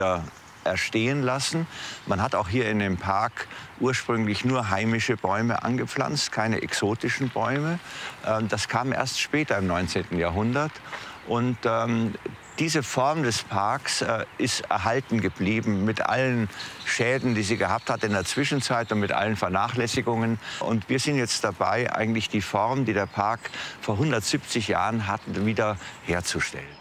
erstehen lassen. Man hat auch hier in dem Park ursprünglich nur heimische Bäume angepflanzt, keine exotischen Bäume. Das kam erst später im 19. Jahrhundert. Und diese Form des Parks ist erhalten geblieben mit allen Schäden, die sie gehabt hat in der Zwischenzeit und mit allen Vernachlässigungen. Und wir sind jetzt dabei, eigentlich die Form, die der Park vor 170 Jahren hatte, wieder herzustellen.